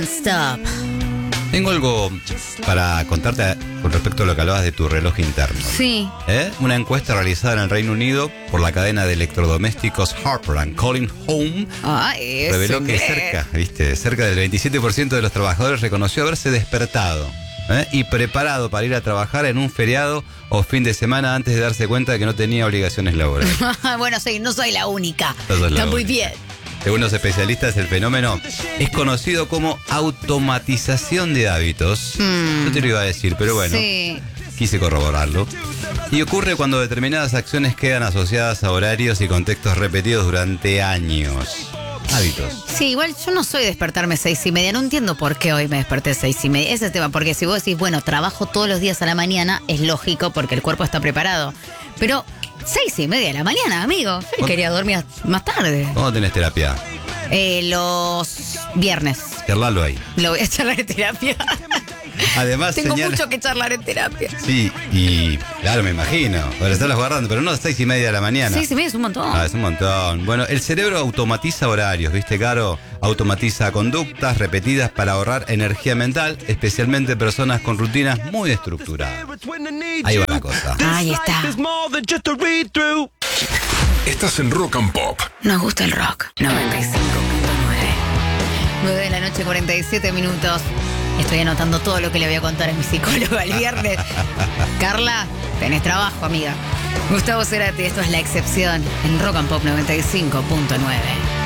Stop. Tengo algo para contarte con respecto a lo que hablabas de tu reloj interno. Sí. Una encuesta realizada en el Reino Unido por la cadena de electrodomésticos Harper & Collins Home reveló que cerca del 27% de los trabajadores reconoció haberse despertado y preparado para ir a trabajar en un feriado o fin de semana antes de darse cuenta de que no tenía obligaciones laborales. Bueno, sí, no soy la única. Está muy bien. Según los especialistas, el fenómeno es conocido como automatización de hábitos. No te lo iba a decir, pero bueno, quise corroborarlo. Y ocurre cuando determinadas acciones quedan asociadas a horarios y contextos repetidos durante años. Hábitos. Sí, igual yo no soy de despertarme 6:30. No entiendo por qué hoy me desperté 6:30. Ese es el tema, porque si vos decís, bueno, trabajo todos los días a la mañana, es lógico porque el cuerpo está preparado. Pero 6:30 de la mañana, amigo. Yo quería dormir más tarde. ¿Cómo tenés terapia? Los viernes. Charlalo ahí. Lo voy a charlar en terapia. Además, Tengo mucho que charlar en terapia. Sí, y claro, me imagino. Para estarlos guardando, pero no 6:30 de la mañana. 6:30 es un montón. Es un montón. Bueno, el cerebro automatiza horarios, ¿viste, Caro? Automatiza conductas repetidas para ahorrar energía mental, especialmente personas con rutinas muy estructuradas. Ahí va la cosa. Ahí está. Estás en Rock and Pop. Nos gusta el rock. 95.9. 9 de la noche, 47 minutos. Estoy anotando todo lo que le voy a contar a mi psicóloga el viernes. Carla, tenés trabajo, amiga. Gustavo Cerati, esto es La Excepción en Rock and Pop 95.9.